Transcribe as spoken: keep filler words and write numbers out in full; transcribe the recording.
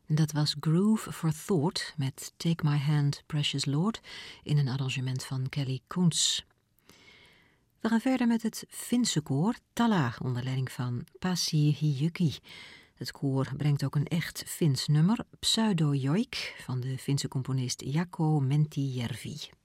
Dat was Groove for Thought met Take My Hand, Precious Lord in een arrangement van Kelly Koens. We gaan verder met het Finse koor Tala onder leiding van Pasi Hiyuki. Het koor brengt ook een echt Fins nummer, Pseudo Joik, van de Finse componist Jaakko Menttijärvi.